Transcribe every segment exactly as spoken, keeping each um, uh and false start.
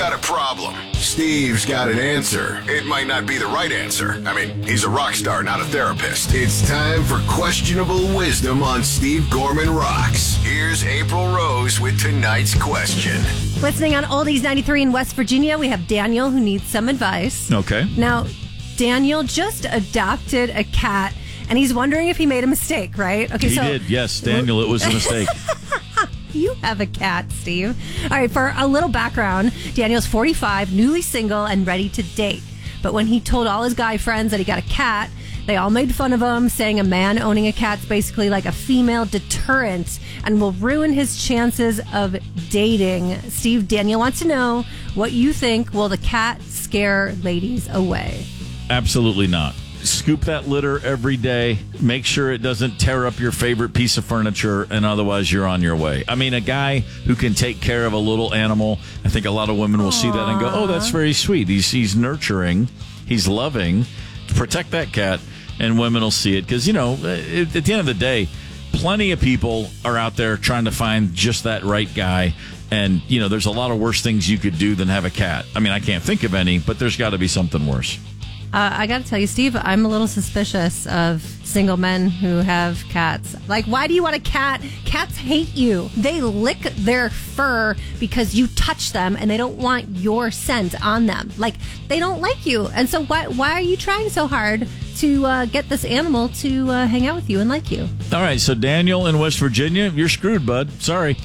got a problem. Steve's got an answer. It might not be the right answer. I mean, he's a rock star, not a therapist. It's time for questionable wisdom on Steve Gorman Rocks. Here's April Rose with tonight's question. Listening on Oldies ninety-three in West Virginia, we have Daniel who needs some advice. Okay. Now, Daniel just adopted a cat, and he's wondering if he made a mistake, right? Okay, he so did, yes. Daniel, it was a mistake. You have a cat, Steve. All right, for a little background, Daniel's forty-five, newly single, and ready to date. But when he told all his guy friends that he got a cat, they all made fun of him, saying a man owning a cat's basically like a female deterrent and will ruin his chances of dating. Steve, Daniel wants to know what you think. Will the cat scare ladies away? Absolutely not. Scoop that litter every day. Make sure it doesn't tear up your favorite piece of furniture, and otherwise you're on your way. I mean, a guy who can take care of a little animal, I think a lot of women will Aww. see that and go, oh, that's very sweet. He's, he's nurturing. He's loving. Protect that cat, and women will see it. Because, you know, at the end of the day, plenty of people are out there trying to find just that right guy. And, you know, there's a lot of worse things you could do than have a cat. I mean, I can't think of any, but there's got to be something worse. Uh, I got to tell you, Steve, I'm a little suspicious of single men who have cats. Like, why do you want a cat? Cats hate you. They lick their fur because you touch them, and they don't want your scent on them. Like, they don't like you. And so why why are you trying so hard to uh, get this animal to uh, hang out with you and like you? All right, so Daniel in West Virginia, you're screwed, bud. Sorry.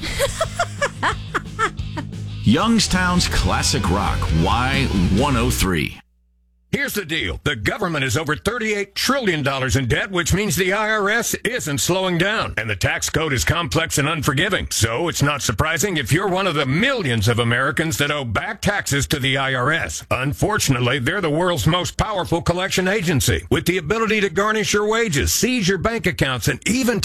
Youngstown's Classic Rock, Y one oh three. Here's the deal. The government is over thirty-eight trillion dollars in debt, which means the I R S isn't slowing down. And the tax code is complex and unforgiving. So it's not surprising if you're one of the millions of Americans that owe back taxes to the I R S. Unfortunately, they're the world's most powerful collection agency, with the ability to garnish your wages, seize your bank accounts, and even